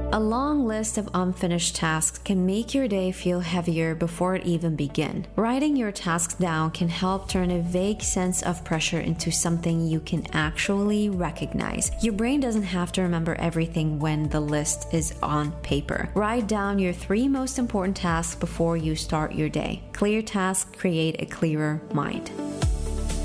A long list of unfinished tasks can make your day feel heavier before it even begins. Writing your tasks down can help turn a vague sense of pressure into something you can actually recognize. Your brain doesn't have to remember everything when the list is on paper. Write down your 3 most important tasks before you start your day. Clear tasks create a clearer mind.